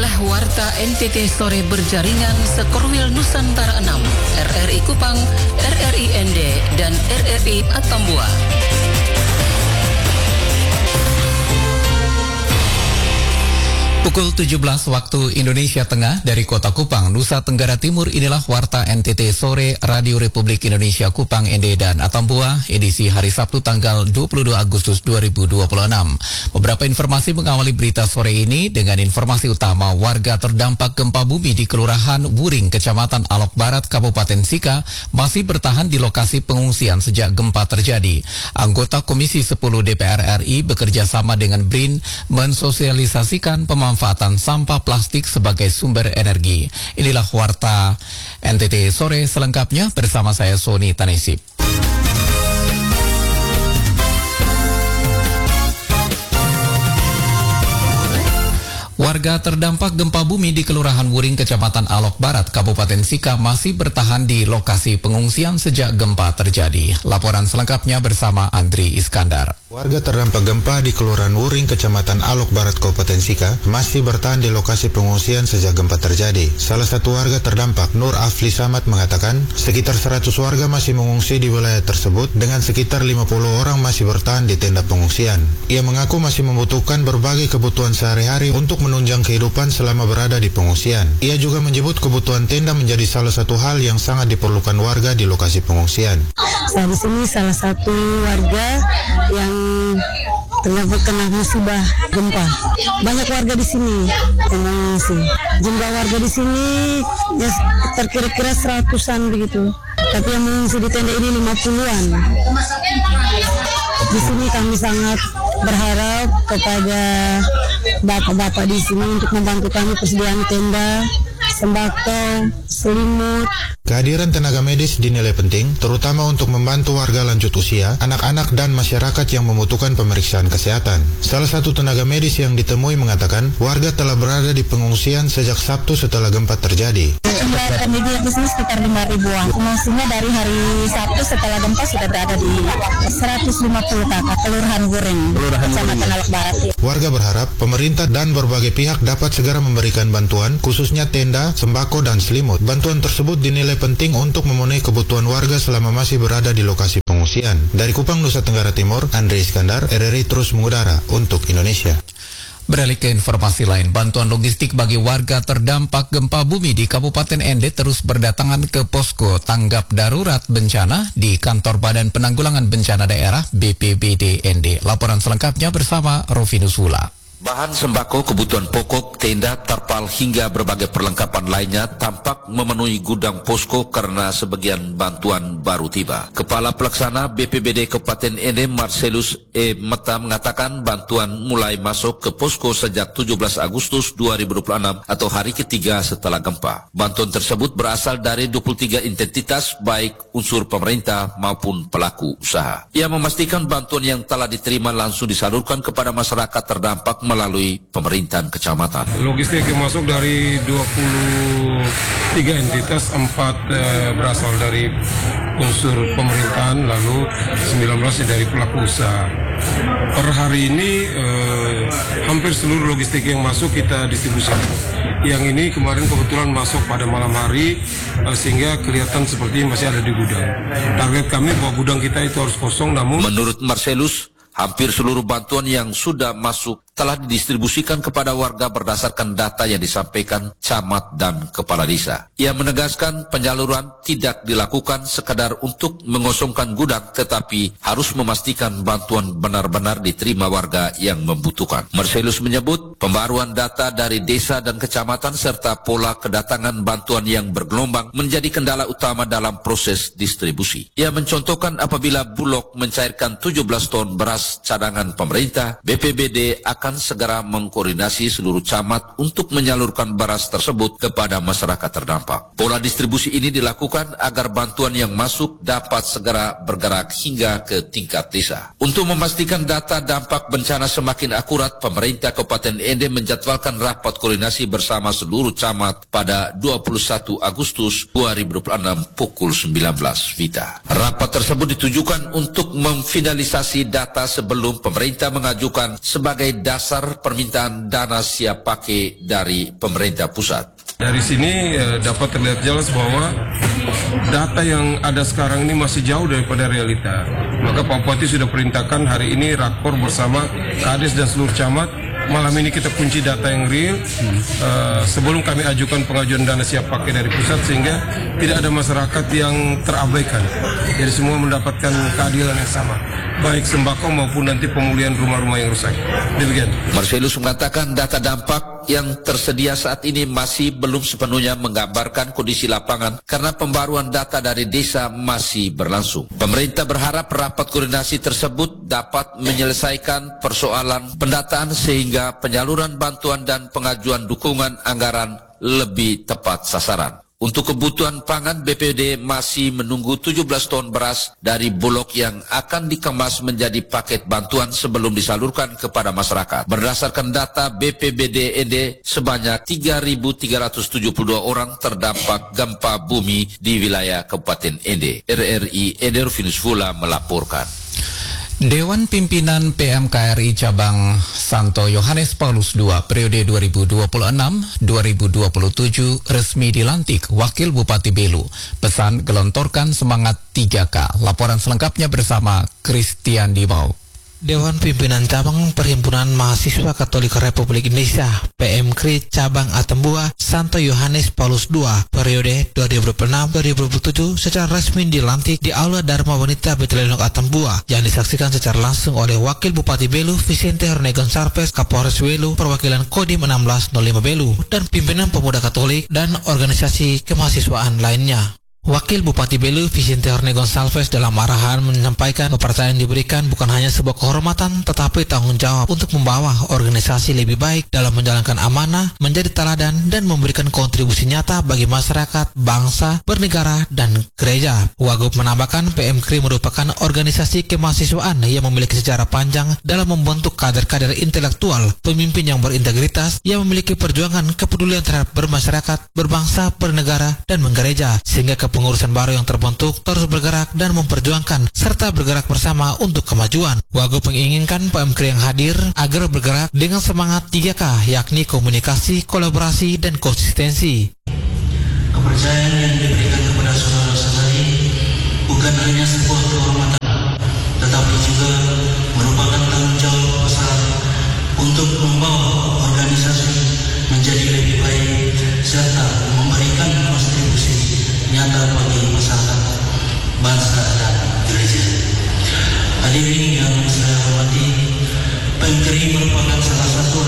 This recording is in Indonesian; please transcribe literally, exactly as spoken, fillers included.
Inilah Warta N T T Sore berjaringan Sekorwil Nusantara enam, R R I Kupang, R R I N D, dan R R I Atambua. Pukul tujuh belas waktu Indonesia Tengah dari Kota Kupang, Nusa Tenggara Timur, inilah Warta N T T Sore Radio Republik Indonesia Kupang, N D, dan Atambua, edisi hari Sabtu tanggal dua puluh dua Agustus dua ribu dua puluh enam. Beberapa informasi mengawali berita sore ini dengan informasi utama. Warga terdampak gempa bumi di Kelurahan Wuring, Kecamatan Alok Barat, Kabupaten Sika, masih bertahan di lokasi pengungsian sejak gempa terjadi. Anggota Komisi sepuluh D P R R I bekerja sama dengan B R I N mensosialisasikan pemanfaatan Pemanfaatan sampah plastik sebagai sumber energi. Inilah Warta N T T Sore selengkapnya bersama saya Sony Tanesip. Warga terdampak gempa bumi di Kelurahan Wuring, Kecamatan Alok Barat, Kabupaten Sika masih bertahan di lokasi pengungsian sejak gempa terjadi. Laporan selengkapnya bersama Andri Iskandar. Warga terdampak gempa di Kelurahan Wuring, Kecamatan Alok Barat, Kabupaten Sika masih bertahan di lokasi pengungsian sejak gempa terjadi. Salah satu warga terdampak, Nur Afli Samad, mengatakan sekitar seratus warga masih mengungsi di wilayah tersebut dengan sekitar lima puluh orang masih bertahan di tenda pengungsian. Ia mengaku masih membutuhkan berbagai kebutuhan sehari-hari untuk menunjang kehidupan selama berada di pengungsian. Ia juga menyebut kebutuhan tenda menjadi salah satu hal yang sangat diperlukan warga di lokasi pengungsian. Saya di sini salah satu warga yang terkena musibah gempa. Banyak warga di sini yang mengungsi. Jumlah warga di sini ya terkira-kira seratusan begitu. Tapi yang mengungsi di tenda ini lima puluhan. Di sini kami sangat berharap kepada bapak-bapak di sini untuk membantu kami persediaan tenda, sembako, selimut. Kehadiran tenaga medis dinilai penting, terutama untuk membantu warga lanjut usia, anak-anak dan masyarakat yang membutuhkan pemeriksaan kesehatan. Salah satu tenaga medis yang ditemui mengatakan, warga telah berada di pengungsian sejak Sabtu setelah gempa terjadi. Jumlah penduduk di sini sekitar lima ribuan. Pengungsinya dari hari Sabtu setelah gempa sudah berada di seratus lima puluh kakak, Kelurahan Wuring, Kecamatan Alok Barat. Warga berharap pemerintah dan berbagai pihak dapat segera memberikan bantuan, khususnya tenda, sembako, dan selimut. Bantuan tersebut dinilai penting untuk memenuhi kebutuhan warga selama masih berada di lokasi pengungsian. Dari Kupang, Nusa Tenggara Timur, Andri Iskandar, R R I terus mengudara untuk Indonesia. Beralih ke informasi lain, bantuan logistik bagi warga terdampak gempa bumi di Kabupaten N D terus berdatangan ke posko tanggap darurat bencana di Kantor Badan Penanggulangan Bencana Daerah B P B D N D. Laporan selengkapnya bersama Rovinus Hula. Bahan sembako, kebutuhan pokok, tenda, terpal, hingga berbagai perlengkapan lainnya tampak memenuhi gudang posko karena sebagian bantuan baru tiba. Kepala Pelaksana B P B D Kabupaten N D Marcelus E. Meta mengatakan bantuan mulai masuk ke posko sejak tujuh belas Agustus dua ribu dua puluh enam atau hari ketiga setelah gempa. Bantuan tersebut berasal dari dua puluh tiga identitas baik unsur pemerintah maupun pelaku usaha. Ia memastikan bantuan yang telah diterima langsung disalurkan kepada masyarakat terdampak melalui pemerintahan kecamatan. Logistik yang masuk dari dua puluh tiga entitas, empat eh, berasal dari unsur pemerintahan, lalu sembilan belas dari pelaku usaha. Per hari ini eh, hampir seluruh logistik yang masuk kita distribusikan. Yang ini kemarin kebetulan masuk pada malam hari eh, sehingga kelihatan seperti masih ada di gudang. Target kami bahwa gudang kita itu harus kosong, namun menurut Marcelus, hampir seluruh bantuan yang sudah masuk telah didistribusikan kepada warga berdasarkan data yang disampaikan camat dan kepala desa. Ia menegaskan penyaluran tidak dilakukan sekadar untuk mengosongkan gudang, tetapi harus memastikan bantuan benar-benar diterima warga yang membutuhkan. Marcelus menyebut pembaruan data dari desa dan kecamatan serta pola kedatangan bantuan yang bergelombang menjadi kendala utama dalam proses distribusi. Ia mencontohkan apabila Bulog mencairkan tujuh belas ton beras cadangan pemerintah, B P B D akan akan segera mengkoordinasi seluruh camat untuk menyalurkan beras tersebut kepada masyarakat terdampak. Pola distribusi ini dilakukan agar bantuan yang masuk dapat segera bergerak hingga ke tingkat desa. Untuk memastikan data dampak bencana semakin akurat, pemerintah Kabupaten N D menjadwalkan rapat koordinasi bersama seluruh camat pada dua puluh satu Agustus dua ribu dua puluh enam pukul sembilan belas Vita. Rapat tersebut ditujukan untuk memfinalisasi data sebelum pemerintah mengajukan sebagai data dasar permintaan dana siap pakai dari pemerintah pusat. Dari sini eh, dapat terlihat jelas bahwa data yang ada sekarang ini masih jauh daripada realita. Maka Pak Bupati sudah perintahkan hari ini rakor bersama Kades dan seluruh camat. Malam ini kita kunci data yang real hmm. uh, sebelum kami ajukan pengajuan dana siap pakai dari pusat, sehingga tidak ada masyarakat yang terabaikan. Jadi semua mendapatkan keadilan yang sama, baik sembako maupun nanti pemulihan rumah-rumah yang rusak. Demikian. Marcelus mengatakan data dampak yang tersedia saat ini masih belum sepenuhnya menggambarkan kondisi lapangan karena pembaruan data dari desa masih berlangsung. Pemerintah berharap rapat koordinasi tersebut dapat menyelesaikan persoalan pendataan sehingga penyaluran bantuan dan pengajuan dukungan anggaran lebih tepat sasaran. Untuk kebutuhan pangan, B P D masih menunggu tujuh belas ton beras dari Bulog yang akan dikemas menjadi paket bantuan sebelum disalurkan kepada masyarakat. Berdasarkan data B P B D N D, sebanyak tiga ribu tiga ratus tujuh puluh dua orang terdampak gempa bumi di wilayah Kabupaten N D. R R I Eder Finus Fula melaporkan. Dewan Pimpinan P M K R I Cabang Santo Yohanes Paulus kedua periode dua ribu dua puluh enam sampai dua ribu dua puluh tujuh resmi dilantik Wakil Bupati Belu. Pesan gelontorkan semangat tiga K. Laporan selengkapnya bersama Christian Dimau. Dewan Pimpinan Cabang Perhimpunan Mahasiswa Katolik Republik Indonesia P M K R I Cabang Atambua Santo Yohanes Paulus kedua periode dua ribu dua puluh enam sampai dua ribu dua puluh tujuh secara resmi dilantik di Aula Dharma Wanita Betelelok Atambua yang disaksikan secara langsung oleh Wakil Bupati Belu Vicente Horne Gonsalves, Kapolres Belu, perwakilan Kodim enam belas nol lima Belu, dan pimpinan pemuda Katolik dan organisasi kemahasiswaan lainnya. Wakil Bupati Belu Vicente Horne Gonsalves dalam arahan menyampaikan kepercayaan diberikan bukan hanya sebuah kehormatan tetapi tanggung jawab untuk membawa organisasi lebih baik dalam menjalankan amanah, menjadi teladan dan memberikan kontribusi nyata bagi masyarakat, bangsa, bernegara, dan gereja. Wagub menambahkan P M K R I merupakan organisasi kemahasiswaan yang memiliki sejarah panjang dalam membentuk kader-kader intelektual, pemimpin yang berintegritas, yang memiliki perjuangan kepedulian terhadap bermasyarakat, berbangsa, bernegara, dan menggereja, sehingga pengurusan baru yang terbentuk terus bergerak dan memperjuangkan serta bergerak bersama untuk kemajuan. Wagub menginginkan P M K R I yang hadir agar bergerak dengan semangat tiga K, yakni komunikasi, kolaborasi, dan konsistensi. Kepercayaan yang diberikan kepada saudara-saudari bukan hanya sebuah kehormatan, tetapi juga merupakan tanggung jawab besar untuk membawa organisasi menjadi lebih baik serta memberikan kontribusi nyata bagi masyarakat, bangsa, dan gereja. Hadirin yang saya hormati, P M K R I merupakan salah satu